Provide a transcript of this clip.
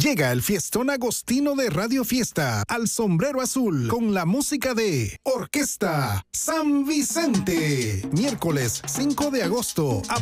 Llega el fiestón agostino de Radio Fiesta al Sombrero Azul con la música de Orquesta San Vicente. Miércoles 5 de agosto a